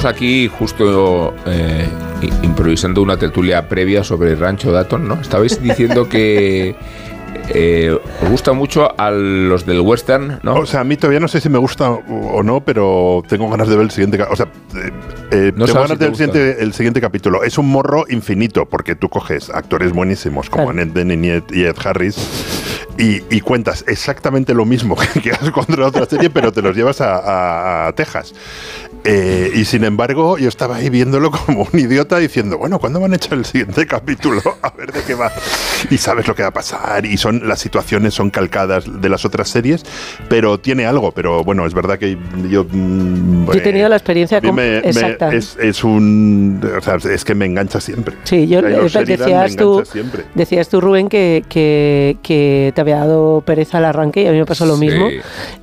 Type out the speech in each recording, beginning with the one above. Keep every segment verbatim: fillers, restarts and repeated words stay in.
Estamos aquí justo eh, improvisando una tertulia previa sobre Rancho Dawson, ¿no? Estabais diciendo que eh, os gusta mucho a los del western, ¿no? O sea, a mí todavía no sé si me gusta o no, pero tengo ganas de ver el siguiente. O sea, eh, eh, no tengo ganas si de ver el siguiente, el siguiente capítulo. Es un morro infinito, porque tú coges actores buenísimos como claro. Annette Bening y Ed, y Ed Harris y, y cuentas exactamente lo mismo que, que has contado otra serie, pero te los llevas a, a, a Texas. Eh, y sin embargo, yo estaba ahí viéndolo como un idiota diciendo, bueno, ¿cuándo van a echar el siguiente capítulo? A ver de qué va. Y sabes lo que va a pasar. Y son las situaciones son calcadas de las otras series, pero tiene algo. Pero bueno, es verdad que yo... Yo he tenido eh, la experiencia con, me, exacta. Me, es, es un... O sea, es que me engancha siempre. Sí, yo o sea, decías tú, decías tú, Rubén, que, que, que te había dado pereza al arranque y a mí me pasó lo sí. mismo.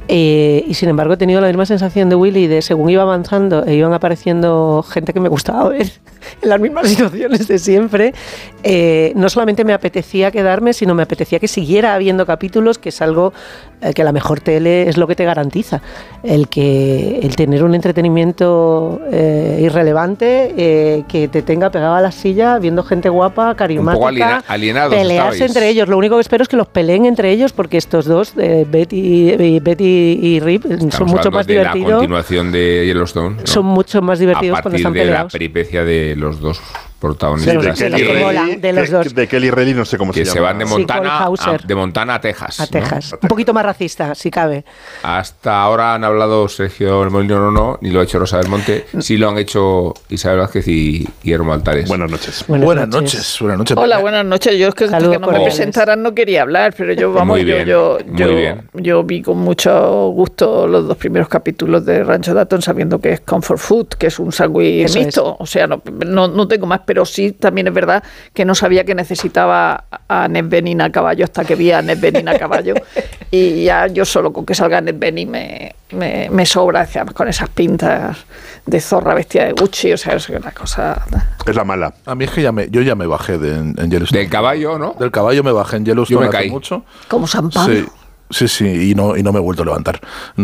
Eh, y sin embargo he tenido la misma sensación de Willy de según iba avanzando e iban apareciendo gente que me gustaba ver en las mismas situaciones de siempre, eh, no solamente me apetecía quedarme, sino me apetecía que siguiera habiendo capítulos, que es algo eh, que la mejor tele es lo que te garantiza, el que el tener un entretenimiento eh, irrelevante eh, que te tenga pegado a la silla viendo gente guapa, carismática, un poco alienados pelearse estabais. Entre ellos. Lo único que espero es que los peleen entre ellos, porque estos dos, eh, Betty, Betty y Rip, Estamos son mucho más de divertidos. La continuación de Yellowstone, ¿no? Son mucho más divertidos cuando están peleados. A partir de la peripecia de los dos protagonistas. Sí, de, Kelly Reilly, Reilly, de los de, dos. de Kelly Reilly, no sé cómo que se, se llama. van de Montana, sí, a, de Montana a Texas. A Texas. ¿no? Un poquito más racista, si cabe. Hasta ahora han hablado Sergio El Molino, no, no, ni lo ha hecho Rosa del Monte. Sí lo han hecho Isabel Vázquez y Guillermo Altares. Buenas noches. Buenas, buenas noches. noches. Buenas noches. Hola, buenas noches. Yo es que, que no me presentaran no quería hablar, pero yo, vamos, muy bien, yo, yo, muy yo, bien. yo vi con mucho gusto los dos primeros capítulos de Rancho Dawson, sabiendo que es comfort food, que es un sándwich mixto. O sea, no, no, no tengo más, pero sí también es verdad que no sabía que necesitaba a Annette Bening a caballo hasta que vi a Annette Bening a caballo. Y ya yo solo con que salga Annette Bening me, me, me sobra, además con esas pintas de zorra vestida de Gucci, o sea, es una cosa... Es la mala. A mí es que ya me, yo ya me bajé de, en, en Yellowstone. Del caballo, ¿no? Del caballo me bajé en Yellowstone yo me hace caí. mucho. Como San Pablo. Sí, sí, sí, y no, y no me he vuelto a levantar.